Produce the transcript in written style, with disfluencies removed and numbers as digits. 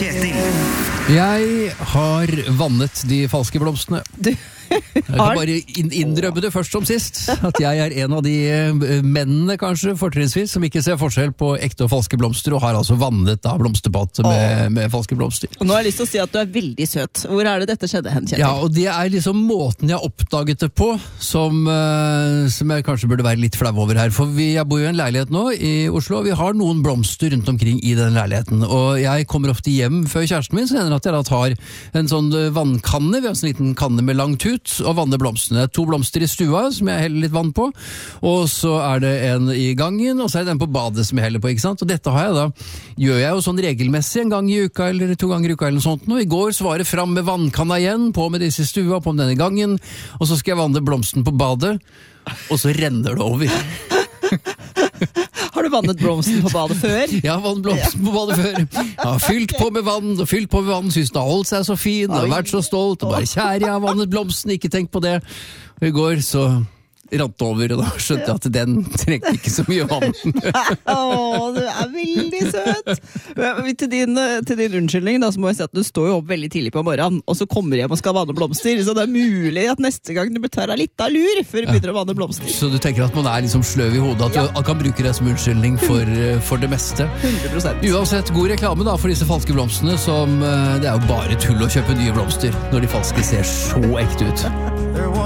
Kjetil. Jeg har vannet de falske blomstene. Jeg kan bare innrømme det først som sist, at jeg er en av de mennene kanskje, fortrinnsvis, som ikke ser forskjell på ekte og falske blomster, og har altså vannet da blomsterpotter med falske blomster. Og nå har jeg lyst til å si at du er veldig søt. Hvor er det dette skjedde hen, Kjetil? Ja, og det er liksom måten jeg oppdaget det på, som jeg kanskje burde være litt flau over her. For jeg bor jo i en leilighet nå i Oslo, og vi har noen blomster rundt omkring i den leiligheten. Og jeg kommer ofte hjem før kjæresten min, så hender det at jeg da tar en sånn vannkanne, vi har en sånn liten kanne med lang tut, og vanner blomstene. 2 blomster i stua som jeg heller litt vann på, og så er det en i gangen, og så er det den på badet som jeg heller på, ikke sant? Og dette gjør jeg jo sånn regelmessig en gang i uka, eller 2 ganger i uka, eller noe sånt. Og i går så var det fram med vannkanna igjen, på med disse i stua, på med denne gangen, og så skal jeg vanne blomsten på badet, og så renner det over. Har du vannet blomsten på badet før? Jeg har vannet blomsten på badet før. Jeg har fylt på med vann, synes den har holdt seg så fin, og har vært så stolt, og bare kjære, jeg har vannet blomsten, ikke tenk på det. Og i går så rant over, og da skjønte jeg at den trengte ikke så mye vann. Du er veldig søt! Til din unnskyldning da, så må jeg si at du står jo opp veldig tidlig på morgenen, og så kommer du hjem og skal vanne blomster, så det er mulig at neste gang du bør ta deg litt av lur før du begynner å vanne blomster. Så du tenker at man er liksom sløv i hodet, at du kan bruke det som unnskyldning for det meste? 100%. Uansett, god reklame da for disse falske blomstene, som det er jo bare tull å kjøpe nye blomster når de falske ser så ekte ut.